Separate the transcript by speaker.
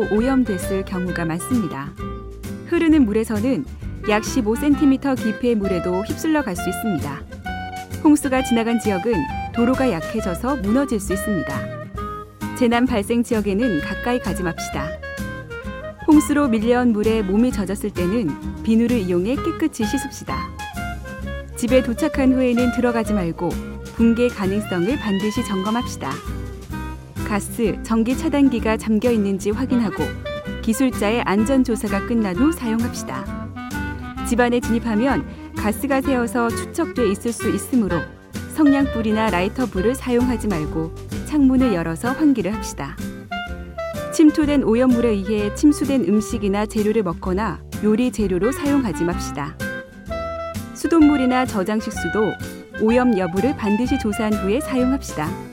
Speaker 1: 않고 오염됐을 경우가 많습니다. 흐르는 물에서는 약 15cm 깊이의 물에도 휩쓸려 갈 수 있습니다. 홍수가 지나간 지역은 도로가 약해져서 무너질 수 있습니다. 재난 발생 지역에는 가까이 가지 맙시다. 홍수로 밀려온 물에 몸이 젖었을 때는 비누를 이용해 깨끗이 씻읍시다. 집에 도착한 후에는 들어가지 말고 붕괴 가능성을 반드시 점검합시다. 가스, 전기 차단기가 잠겨 있는지 확인하고 기술자의 안전조사가 끝난 후 사용합시다. 집안에 진입하면 가스가 새어서 축적돼 있을 수 있으므로 성냥불이나 라이터불을 사용하지 말고 창문을 열어서 환기를 합시다. 침투된 오염물에 의해 침수된 음식이나 재료를 먹거나 요리 재료로 사용하지 맙시다. 수돗물이나 저장식수도 오염 여부를 반드시 조사한 후에 사용합시다.